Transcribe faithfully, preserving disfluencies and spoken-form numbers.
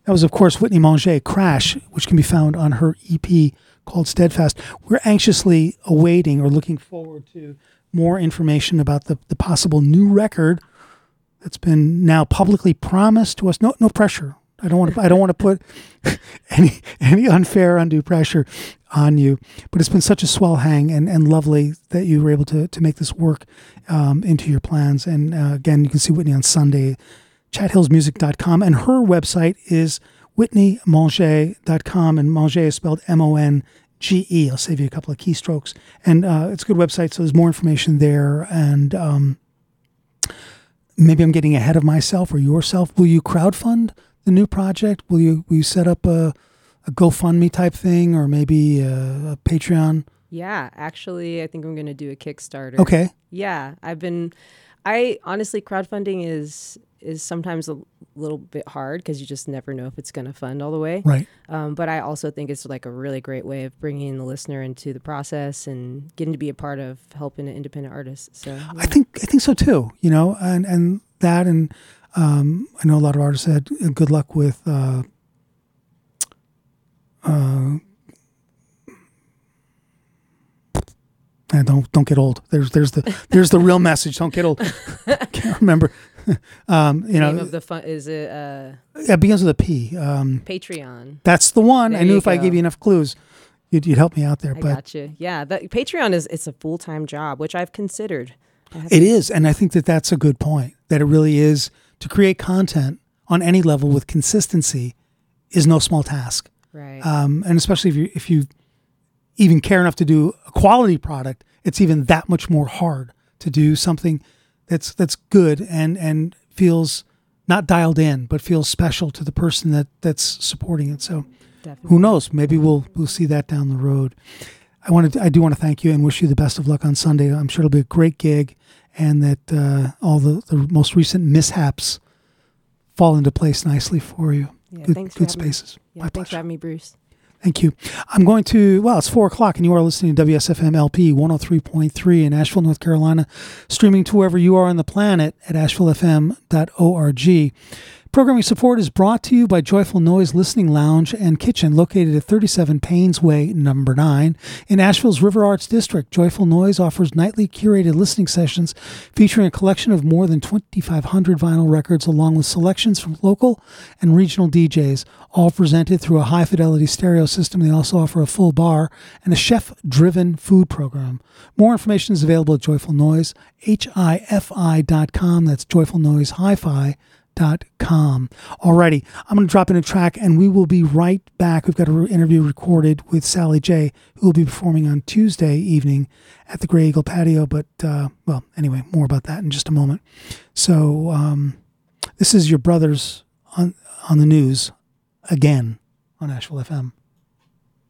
That was, of course, Whitney Manger, Crash, which can be found on her E P called Steadfast. We're anxiously awaiting or looking forward to more information about the, the possible new record that's been now publicly promised to us. No, no pressure. I don't want to. I don't want to put any any unfair, undue pressure on you. But it's been such a swell hang and, and lovely that you were able to to make this work um, into your plans. And uh, again, you can see Whitney on Sunday, chat hills music dot com, and her website is whitney manger dot com, and Manger is spelled M O N G E. I'll save you a couple of keystrokes, and uh, it's a good website. So there's more information there, and um, maybe I'm getting ahead of myself or yourself. Will you crowdfund the new project? Will you will you set up a, a GoFundMe type thing, or maybe a, a Patreon? Yeah, actually, I think I'm going to do a Kickstarter. Okay. Yeah, I've been. I honestly, crowdfunding is is sometimes a little bit hard because you just never know if it's going to fund all the way. Right. Um, but I also think it's like a really great way of bringing the listener into the process and getting to be a part of helping an independent artist. So yeah. I think I think so too. You know, and and that and. Um, I know a lot of artists had good luck with uh, uh, and don't don't get old. There's there's the there's the real message. Don't get old. Can't remember. um, you the know, name of the fun is it uh, it begins with a P. Um, Patreon. That's the one. There I knew you if I go. gave you enough clues, you'd you'd help me out there. I but got you. Yeah, that Patreon is it's a full time job, which I've considered. It is, and I think that that's a good point. That it really is. To create content on any level with consistency is no small task. Right. Um, and especially if you if you even care enough to do a quality product, it's even that much more hard to do something that's that's good and and feels not dialed in, but feels special to the person that, that's supporting it. So Definitely. Who knows? Maybe we'll we'll see that down the road. I wanted to, I do want to thank you and wish you the best of luck on Sunday. I'm sure it'll be a great gig, and that uh, all the, the most recent mishaps fall into place nicely for you. Yeah, good thanks for good having me. spaces. Yeah, My thanks for pleasure. having me, Bruce. Thank you. I'm going to, well, it's four o'clock, and you are listening to W S F M L P one oh three point three in Asheville, North Carolina, streaming to wherever you are on the planet at asheville f m dot org. Programming support is brought to you by Joyful Noise Listening Lounge and Kitchen, located at thirty-seven Paynes Way, number nine, in Asheville's River Arts District. Joyful Noise offers nightly curated listening sessions featuring a collection of more than twenty-five hundred vinyl records, along with selections from local and regional D Js, all presented through a high-fidelity stereo system. They also offer a full bar and a chef-driven food program. More information is available at Joyful Noise, H I F I dot com. That's Joyful Noise Hi-Fi. Dot com. Alrighty, I'm going to drop in a track, and we will be right back. We've got an interview recorded with Sally J, who will be performing on Tuesday evening at the Grey Eagle Patio. But, uh, well, anyway, more about that in just a moment. So, um, this is your brothers on on the news again on Asheville F M.